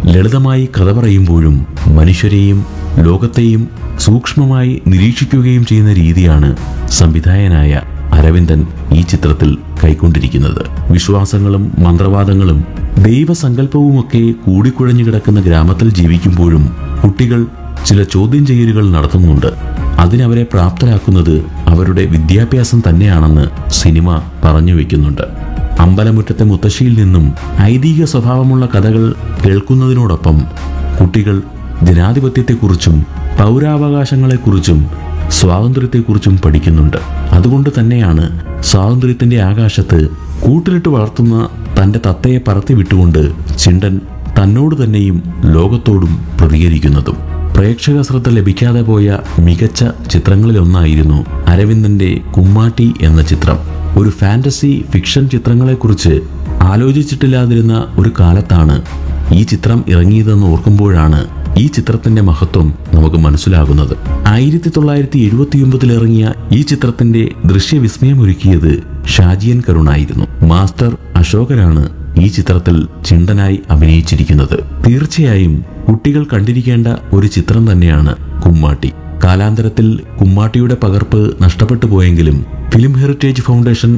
ലളിതമായി കഥ പറയുമ്പോഴും മനുഷ്യരെയും ലോകത്തെയും സൂക്ഷ്മമായി നിരീക്ഷിക്കുകയും ചെയ്യുന്ന രീതിയാണ് സംവിധായകനായ അരവിന്ദൻ ഈ ചിത്രത്തിൽ കൈക്കൊണ്ടിരിക്കുന്നത്. വിശ്വാസങ്ങളും മന്ത്രവാദങ്ങളും ദൈവസങ്കല്പവുമൊക്കെ കൂടിക്കുഴഞ്ഞു കിടക്കുന്ന ഗ്രാമത്തിൽ ജീവിക്കുമ്പോഴും കുട്ടികൾ ചില ചോദ്യം ചെയ്യലുകൾ നടത്തുന്നുണ്ട്. അതിനവരെ പ്രാപ്തരാക്കുന്നത് അവരുടെ വിദ്യാഭ്യാസം തന്നെയാണെന്ന് സിനിമ പറഞ്ഞു വെക്കുന്നുണ്ട്. അമ്പലമുറ്റത്തെ മുത്തശ്ശിയിൽ നിന്നും ഐതിഹ്യ സ്വഭാവമുള്ള കഥകൾ കേൾക്കുന്നതിനോടൊപ്പം കുട്ടികൾ ജനാധിപത്യത്തെക്കുറിച്ചും പൗരാവകാശങ്ങളെക്കുറിച്ചും സ്വാതന്ത്ര്യത്തെക്കുറിച്ചും പഠിക്കുന്നുണ്ട്. അതുകൊണ്ട് തന്നെയാണ് സ്വാതന്ത്ര്യത്തിന്റെ ആകാശത്ത് കൂട്ടിലിട്ട് വളർത്തുന്ന തന്റെ തത്തയെ പറത്തി വിട്ടുകൊണ്ട് ചിണ്ടൻ തന്നോട് തന്നെയും ലോകത്തോടും പ്രതികരിക്കുന്നതും. പ്രേക്ഷക ശ്രദ്ധ ലഭിക്കാതെ പോയ മികച്ച ചിത്രങ്ങളിലൊന്നായിരുന്നു അരവിന്ദന്റെ കുമ്മാട്ടി എന്ന ചിത്രം. ഒരു ഫാന്റസി ഫിക്ഷൻ ചിത്രങ്ങളെക്കുറിച്ച് ആലോചിച്ചിട്ടില്ലാതിരുന്ന ഒരു കാലത്താണ് ഈ ചിത്രം ഇറങ്ങിയതെന്ന് ഓർക്കുമ്പോഴാണ് ഈ ചിത്രത്തിന്റെ മഹത്വം നമുക്ക് മനസ്സിലാകുന്നത്. 1979 ഇറങ്ങിയ ഈ ചിത്രത്തിന്റെ ദൃശ്യവിസ്മയമൊരുക്കിയത് ഷാജിയൻ കരുണായിരുന്നു. മാസ്റ്റർ അശോകനാണ് ഈ ചിത്രത്തിൽ ചിണ്ടനായി അഭിനയിച്ചിരിക്കുന്നത്. തീർച്ചയായും കുട്ടികൾ കണ്ടിരിക്കേണ്ട ഒരു ചിത്രം തന്നെയാണ് കുമ്മാട്ടി. കാലാന്തരത്തിൽ കുമ്മാട്ടിയുടെ പകർപ്പ് നഷ്ടപ്പെട്ടു പോയെങ്കിലും ഫിലിം ഹെറിറ്റേജ് ഫൗണ്ടേഷൻ